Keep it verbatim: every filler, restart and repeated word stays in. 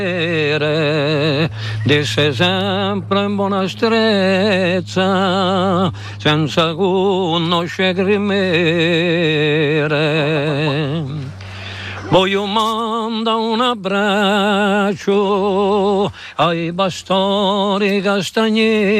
Disse sempre in buona strezza, senza conoscere grimere. Voglio mandare un abbraccio ai pastori castagneri.